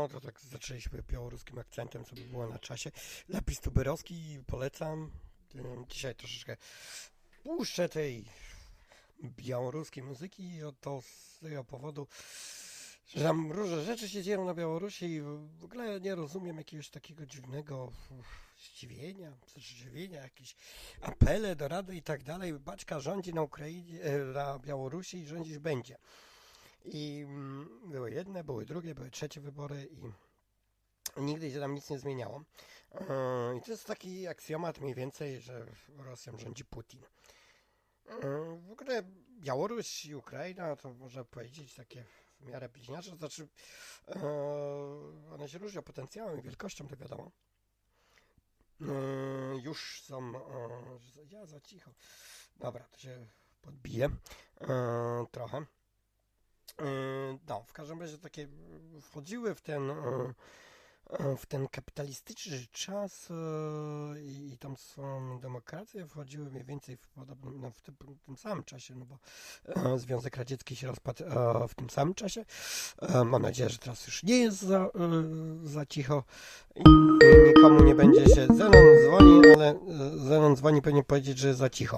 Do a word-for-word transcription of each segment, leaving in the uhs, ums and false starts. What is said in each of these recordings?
no to tak zaczęliśmy białoruskim akcentem, co by było na czasie. Lapis Tuberowski polecam. Dzisiaj troszeczkę puszczę tej białoruskiej muzyki, to z tego powodu, że tam różne rzeczy się dzieją na Białorusi i w ogóle nie rozumiem jakiegoś takiego dziwnego zdziwienia, zdziwienia, jakieś apele do Rady i tak dalej. Baćka rządzi na Ukrainie, na Białorusi i rządzić będzie. I były jedne, były drugie, były trzecie wybory i nigdy się tam nic nie zmieniało. I to jest taki aksjomat mniej więcej, że Rosją rządzi Putin. W ogóle Białoruś i Ukraina to można powiedzieć takie w miarę bliźniacze, to znaczy one się różnią potencjałem i wielkością, to wiadomo. Już są ja za cicho. Dobra, to się podbiję trochę. No, w każdym razie takie wchodziły w ten w ten kapitalistyczny czas i, i tam swoją demokrację wchodziły mniej więcej w podobnym, no w tym, w tym samym czasie, no bo Związek Radziecki się rozpadł w tym samym czasie. Mam nadzieję, że teraz już nie jest za, za cicho i nikomu nie będzie się... Zenon dzwoni, ale Zenon dzwoni, powinien powiedzieć, że jest za cicho.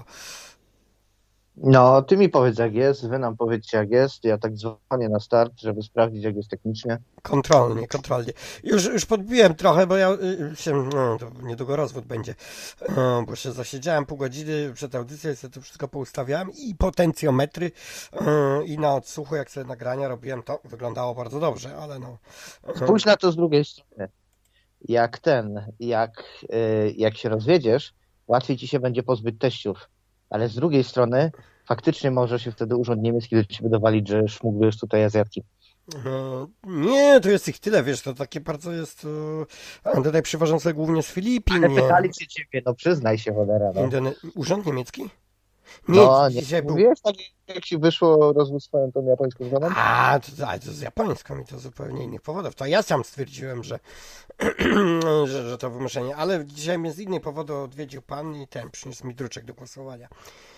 No, ty mi powiedz jak jest, wy nam powiedzcie jak jest, ja tak dzwonię na start, żeby sprawdzić jak jest technicznie. Kontrolnie, kontrolnie. Już, już podbiłem trochę, bo ja się, no to niedługo rozwód będzie, bo się zasiedziałem pół godziny przed audycją i sobie to wszystko poustawiałem i potencjometry i na odsłuchu, jak sobie nagrania robiłem, to wyglądało bardzo dobrze, ale no. Spójrz na to z drugiej strony. Jak ten, jak, jak się rozwiedziesz, łatwiej ci się będzie pozbyć teściów. Ale z drugiej strony faktycznie może się wtedy urząd niemiecki do ciebie dowalić, że szmuglujesz tutaj Azjatki. Nie, to jest ich tyle, wiesz, to takie bardzo jest... A tutaj przywożą sobie głównie z Filipin. Ale pytali się ciebie, no przyznaj się, cholera. No. Indone... Urząd niemiecki? Nie, no, nie dzisiaj był... Mówiłeś tak, jak ci wyszło rozwód swoją tą japońską żoną? A, to, a, to z japońską i to zupełnie innych powodów. To ja sam stwierdziłem, że, że, że to wymuszenie, ale dzisiaj mnie z innej powodu odwiedził pan i ten przyniósł mi druczek do głosowania.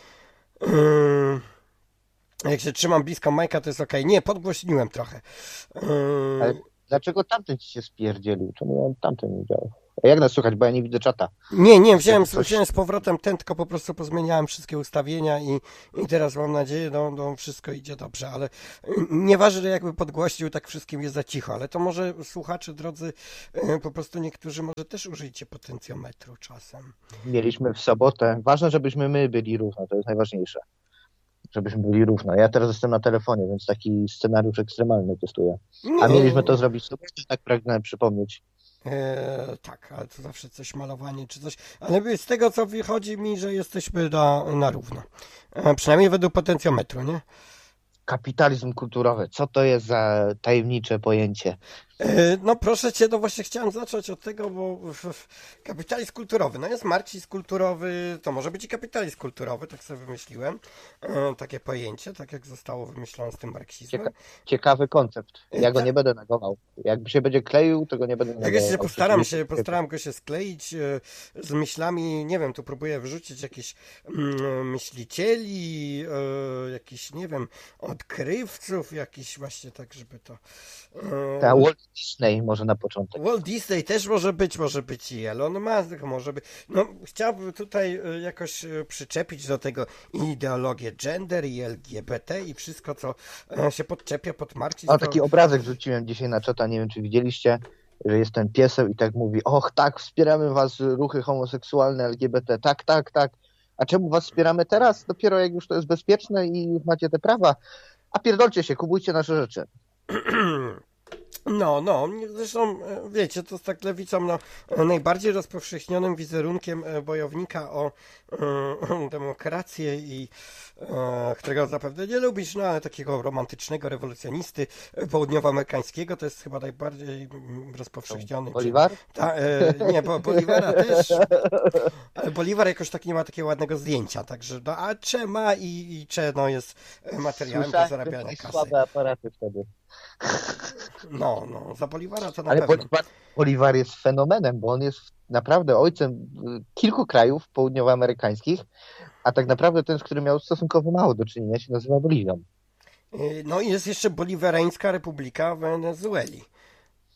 Yy... Jak się trzymam blisko Majka, to jest okej. Okay. Nie, podgłośniłem trochę. Yy... Ale dlaczego tamten ci się spierdzielił? Czemu on tamten nie działał? A jak nas słuchać, bo ja nie widzę czata. Nie, nie, wziąłem, coś... wziąłem z powrotem ten, tylko po prostu pozmieniałem wszystkie ustawienia i, i teraz mam nadzieję, no, no wszystko idzie dobrze, ale nieważne, że jakby podgłośnił, tak wszystkim jest za cicho, ale to może słuchacze, drodzy, po prostu niektórzy może też użyjcie potencjometru czasem. Mieliśmy w sobotę, ważne, żebyśmy my byli równo, to jest najważniejsze. Żebyśmy byli równo. Ja teraz jestem na telefonie, więc taki scenariusz ekstremalny testuję. A no. Mieliśmy to zrobić sobie, tak pragnę przypomnieć. Eee, tak, ale to zawsze coś malowanie czy coś. Ale z tego, co wychodzi mi, że jesteśmy na, na równo. E, przynajmniej według potencjometru, nie? Kapitalizm kulturowy. Co to jest za tajemnicze pojęcie? No proszę cię, no właśnie chciałem zacząć od tego, bo kapitalizm kulturowy, no jest marksizm kulturowy, to może być i kapitalizm kulturowy, tak sobie wymyśliłem, takie pojęcie, tak jak zostało wymyślone z tym marksizmem. Cieka- ciekawy koncept, ja go nie będę negował, jakby się będzie kleił, to go nie będę negował. Jak ja się postaram się, postaram go się skleić z myślami, nie wiem, tu próbuję wrzucić jakieś myślicieli, jakiś, nie wiem, odkrywców, jakiś właśnie tak, żeby to... Ta Walt Disney może na początek. Walt Disney też może być, może być i Elon Musk, może być. No, chciałbym tutaj jakoś przyczepić do tego ideologię gender i L G B T i wszystko, co się podczepia pod marksizm. O, taki to... obrazek wrzuciłem dzisiaj na czata, nie wiem, czy widzieliście, że jest ten pieseł i tak mówi, och, tak, wspieramy was, ruchy homoseksualne, L G B T, tak, tak, tak. A czemu was wspieramy teraz? Dopiero jak już to jest bezpieczne i macie te prawa. A pierdolcie się, kupujcie nasze rzeczy. No, no, zresztą wiecie, to z tak lewicą no, najbardziej rozpowszechnionym wizerunkiem bojownika o e, demokrację i e, którego zapewne nie lubisz, no ale takiego romantycznego rewolucjonisty południowoamerykańskiego, to jest chyba najbardziej rozpowszechniony. Bolivar? Ta, e, nie, bo Bolivara też, ale Bolivar jakoś tak nie ma takiego ładnego zdjęcia, także no, a Che ma i, i Che no, jest materiałem do zarabiania kasy. Słabe aparaty wtedy. No, no, za Bolivara to na Ale pewno. Bolivar, Bolivar jest fenomenem, bo on jest naprawdę ojcem kilku krajów południowoamerykańskich, a tak naprawdę ten, z którym miał stosunkowo mało do czynienia, się nazywa Bolivią. No i jest jeszcze Boliwarańska Republika Wenezueli.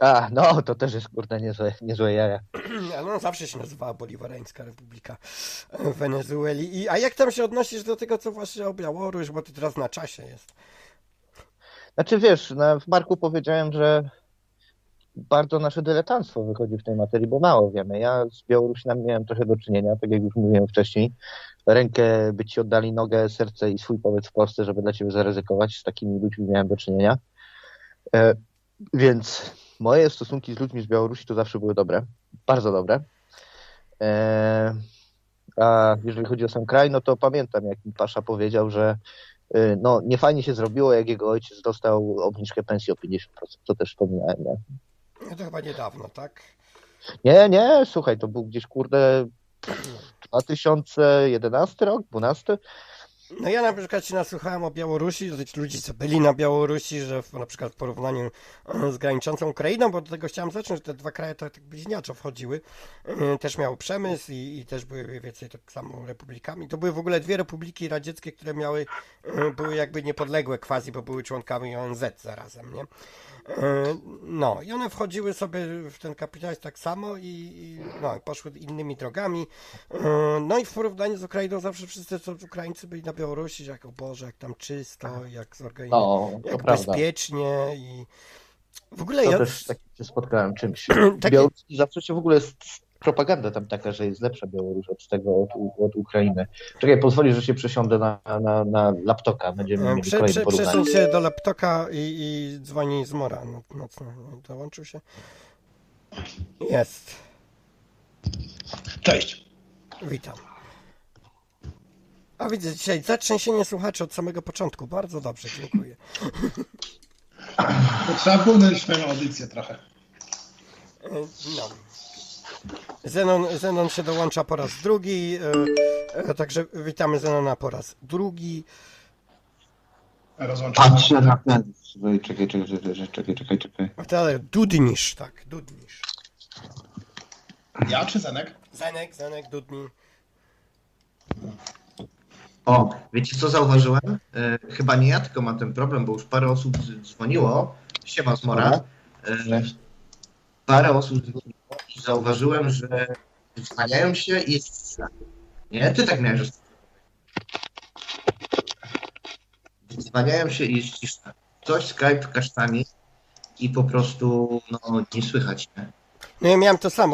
A, no, to też jest, kurde, niezłe, niezłe jaja. Ale no, zawsze się nazywała Boliwarańska Republika Wenezueli. I, a jak tam się odnosisz do tego, co właśnie o Białoruś, bo to teraz na czasie jest? Znaczy, wiesz, na, w Marku powiedziałem, że bardzo nasze dyletanstwo wychodzi w tej materii, bo mało wiemy. Ja z Białorusinami miałem trochę do czynienia, tak jak już mówiłem wcześniej. Rękę by ci oddali, nogę, serce i swój pobyt w Polsce, żeby dla ciebie zaryzykować. Z takimi ludźmi miałem do czynienia. E, więc moje stosunki z ludźmi z Białorusi to zawsze były dobre. Bardzo dobre. E, a jeżeli chodzi o sam kraj, no to pamiętam, jak mi Pasza powiedział, że e, no nie fajnie się zrobiło, jak jego ojciec dostał obniżkę pensji o pięćdziesiąt procent. To też wspominałem, nie? No to chyba niedawno, tak? Nie, nie, słuchaj, to był gdzieś, kurde, dwa tysiące jedenasty rok, dwunasty. No ja na przykład się nasłuchałem o Białorusi, do tych ludzi, co byli na Białorusi, że w, na przykład w porównaniu e, z graniczącą Ukrainą, bo do tego chciałem zacząć, że te dwa kraje to tak bliźniaczo wchodziły, e, też miały przemysł i, i też były więcej tak samo republikami. To były w ogóle dwie republiki radzieckie, które miały, e, były jakby niepodległe quasi, bo były członkami O N Z zarazem, nie? No i one wchodziły sobie w ten kapitalizm tak samo i, i no, poszły innymi drogami. No i w porównaniu z Ukrainą zawsze wszyscy co Ukraińcy byli na Białorusi, że jak o Boże, jak tam czysto, jak zorganizowane, No, to jak prawda. bezpiecznie i w ogóle To ja... też tak się spotkałem czymś. Takie... Białorusi zawsze się w ogóle jest propaganda tam taka, że jest lepsza Białoruś od tego, od, od Ukrainy. Czekaj, pozwoli, że się przesiądę na, na, na laptopa. Będziemy mieli Prze, kolejne prze, porównanie. Przesuń się do laptopa i, i dzwoni z Mora. No, mocno dołączył się. Jest. Cześć. Witam. A widzę dzisiaj zatrzęsienie słuchaczy od samego początku. Bardzo dobrze, dziękuję. To trzeba płynąć swoją audycję trochę. No. Zenon, Zenon się dołącza po raz drugi, e, także witamy Zenona po raz drugi. Rozłączamy. Patrzę na ten. Czekaj, czekaj, czekaj, czekaj, czekaj, czekaj. Ale dudnisz, tak, dudnisz. Ja czy Zenek? Zenek, Zenek, dudni. O, wiecie co zauważyłem? E, chyba nie ja, tylko mam ten problem, bo już parę osób dzwoniło. Siema Zmora. E, parę osób dzwoniło i zauważyłem, że dzwaniają się i jest cisza. Nie? Ty tak miałeś. Dzwaniają się i jest cisza. Coś Skype kasztani i po prostu no, nie słychać. Nie? No ja miałem to samo.